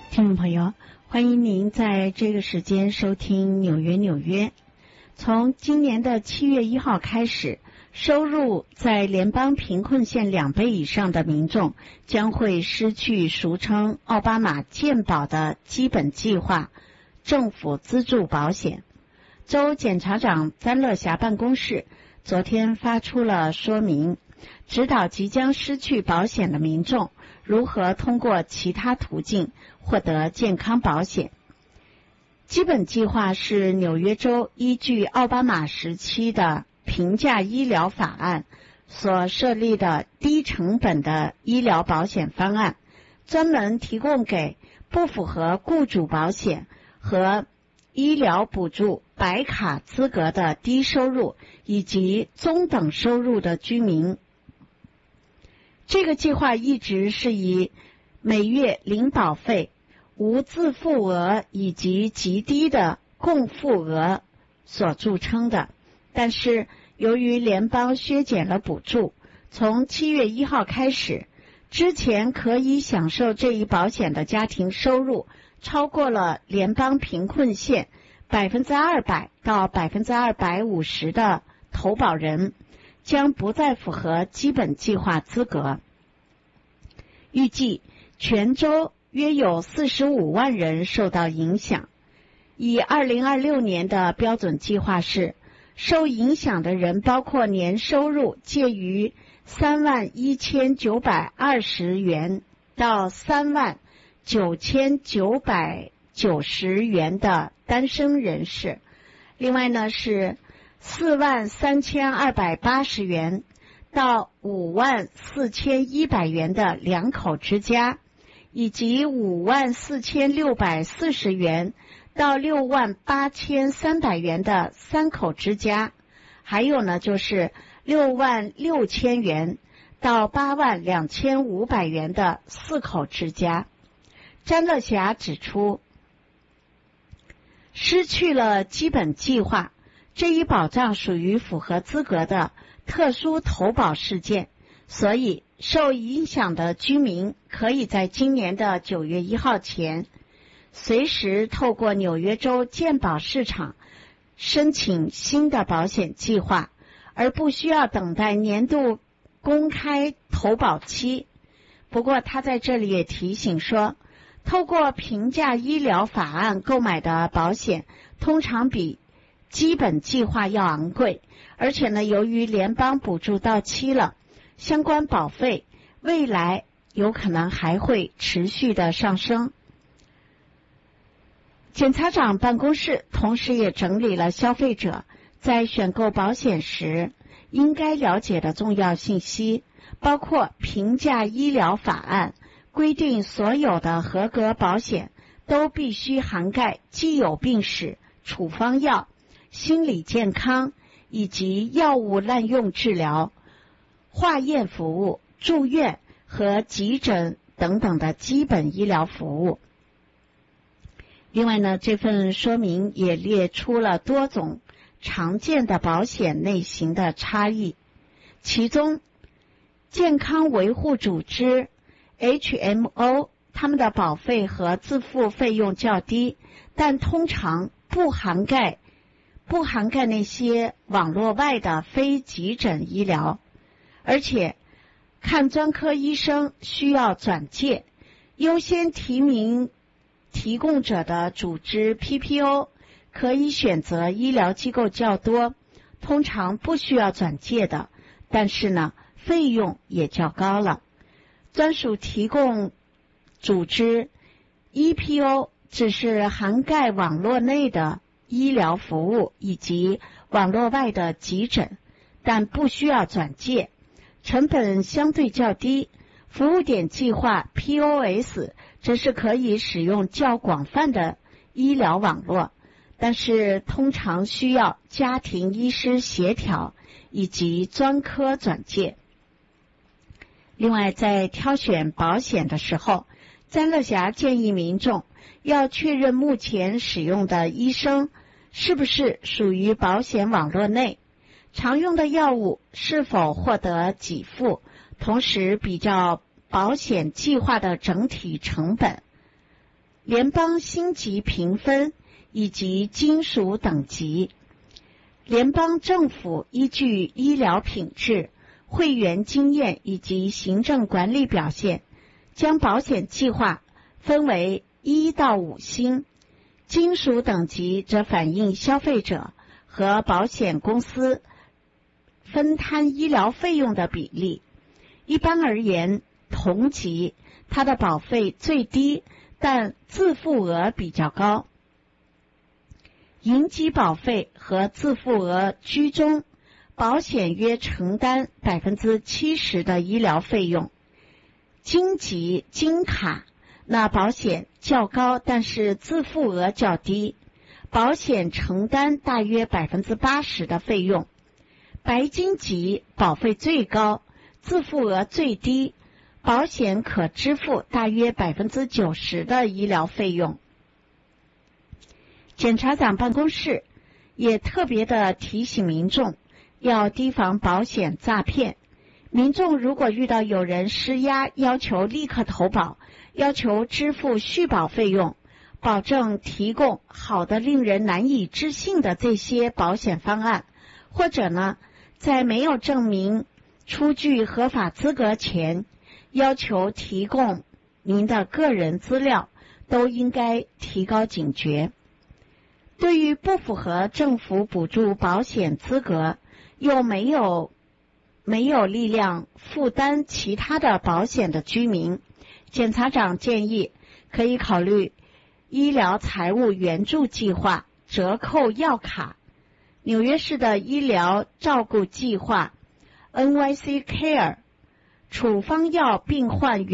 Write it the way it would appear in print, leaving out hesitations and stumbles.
听众朋友，欢迎您在这个时间收听纽约。从今年的7月1号开始，收入在联邦贫困线2倍以上的民众将会失去俗称奥巴马健保的基本计划政府资助保险。州检察长詹乐霞办公室昨天发出了说明，指导即将失去保险的民众如何通过其他途径获得健康保险。基本计划是纽约州依据奥巴马时期的平价医疗法案所设立的低成本的医疗保险方案，专门提供给不符合雇主保险和医疗补助白卡资格的低收入以及中等收入的居民。这个计划一直是以每月零保费、无自付额以及极低的共付额所著称的，但是由于联邦削减了补助，从7月1号开始，之前可以享受这一保险的家庭收入超过了联邦贫困线200%到250%的投保人将不再符合基本计划资格。预计全州约有45万人受到影响。以2026年的标准计划是，受影响的人包括年收入介于31920元到39990元的单身人士，另外呢是43280元到54100元的两口之家，以及54640元到68300元的三口之家，还有呢就是66000元到82500元的四口之家。詹乐霞指出，失去了基本计划这一保障属于符合资格的特殊投保事件，所以受影响的居民可以在今年的9月1号前随时透过纽约州健保市场申请新的保险计划，而不需要等待年度公开投保期。不过他在这里也提醒说，透过平价医疗法案购买的保险通常比基本计划要昂贵，而且呢，由于联邦补助到期了，相关保费未来有可能还会持续的上升。检察长办公室同时也整理了消费者在选购保险时应该了解的重要信息，包括平价医疗法案规定所有的合格保险都必须涵盖既有病史、处方药、心理健康以及药物滥用治疗、化验服务、住院和急诊等等的基本医疗服务。另外呢，这份说明也列出了多种常见的保险类型的差异，其中健康维护组织 HMO 他们的保费和自付费用较低，但通常不涵盖那些网络外的非急诊医疗，而且看专科医生需要转介，优先提名提供者的组织 PPO 可以选择医疗机构较多，通常不需要转介的，但是呢费用也较高了。专属提供组织 EPO 只是涵盖网络内的医疗服务以及网络外的急诊，但不需要转介，成本相对较低。服务点计划 POS 则是可以使用较广泛的医疗网络，但是通常需要家庭医师协调以及专科转介。另外，在挑选保险的时候，詹乐霞建议民众要确认目前使用的医生是不是属于保险网络内，常用的药物是否获得给付，同时比较保险计划的整体成本。 联邦星级评分以及金属等级。联邦政府依据医疗品质、会员经验以及行政管理表现，将保险计划分为1到5星。金属等级则反映消费者和保险公司分摊医疗费用的比例。一般而言，同级它的保费最低，但自付额比较高。银级保费和自付额居中，保险约承担 70% 的医疗费用。金级金卡，那保险较高，但是自付额较低，保险承担大约 80% 的费用。白金级保费最高，自付额最低，保险可支付大约 90% 的医疗费用。检察长办公室也特别的提醒民众要提防保险诈骗。民众如果遇到有人施压，要求立刻投保，要求支付续保费用，保证提供好的令人难以置信的这些保险方案，或者呢，在没有证明出具合法资格前，要求提供您的个人资料，都应该提高警觉。对于不符合政府补助保险资格，又没有力量负担其他的保险的居民，检察长建议可以考虑医疗财务援助计划、折扣药卡、纽约市的医疗照顾计划 NYC Care、处方药病患